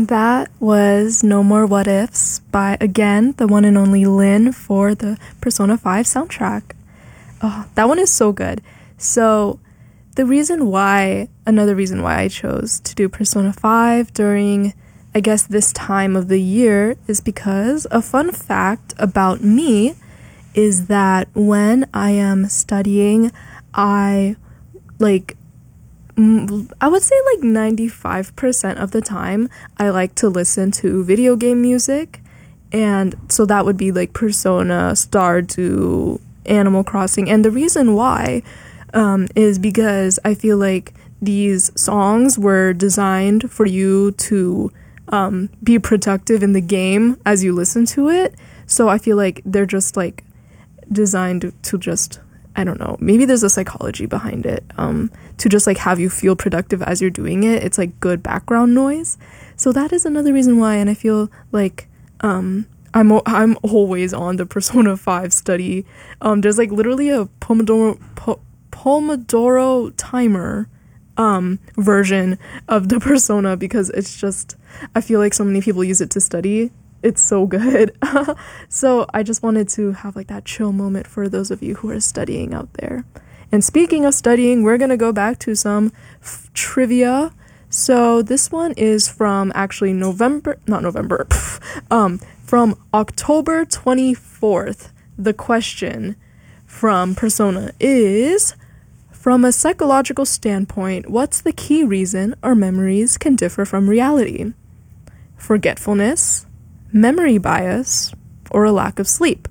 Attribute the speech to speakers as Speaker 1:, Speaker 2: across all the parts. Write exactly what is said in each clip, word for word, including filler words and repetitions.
Speaker 1: That was No More What Ifs by, again, the one and only Lin for the Persona five soundtrack. Oh, that one is so good. So the reason why, another reason why I chose to do Persona five during, I guess, this time of the year is because a fun fact about me is that when I am studying, I, like, I would say like ninety-five percent of the time I like to listen to video game music, and so that would be like Persona, Stardew, Animal Crossing, and the reason why um, is because I feel like these songs were designed for you to um, be productive in the game as you listen to it, so I feel like they're just like designed to just, I don't know, maybe there's a psychology behind it, um, to just like have you feel productive as you're doing it. It's like good background noise. So that is another reason why, and I feel like um, I'm o- I'm always on the Persona five study. Um, there's like literally a Pomodoro po- Pomodoro timer um, version of the Persona because it's just, I feel like so many people use it to study. It's so good. So I just wanted to have like that chill moment for those of you who are studying out there. And speaking of studying, we're going to go back to some f- trivia. So this one is from actually November, not November, um, from October twenty-fourth. The question from Persona is, from a psychological standpoint, what's the key reason our memories can differ from reality? Forgetfulness, memory bias, or a lack of sleep?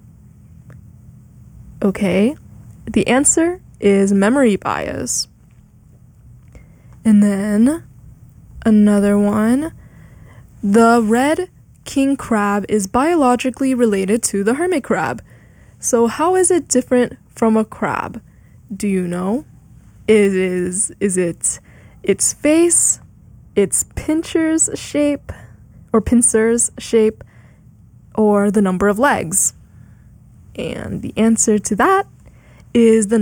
Speaker 1: Okay, the answer is memory bias. And then another one, the red king crab is biologically related to the hermit crab. So how is it different from a crab? Do you know? It is is it its face, its pincer's shape, or pincer's shape, or the number of legs? And the answer to that is the